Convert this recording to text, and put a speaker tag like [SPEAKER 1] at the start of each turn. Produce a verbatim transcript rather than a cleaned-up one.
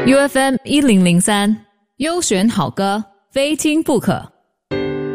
[SPEAKER 1] U F M 一零零三，优选好歌，非听不可。